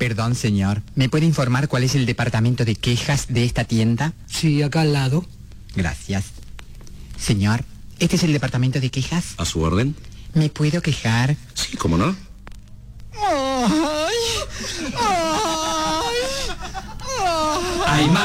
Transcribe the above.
Perdón, señor. ¿Me puede informar cuál es el departamento de quejas de esta tienda? Sí, acá al lado. Gracias. Señor, ¿este es el departamento de quejas? ¿A su orden? ¿Me puedo quejar? Sí, ¿cómo no? ¡Ay! ¡Ay! ¡Ay! ¡Hay más!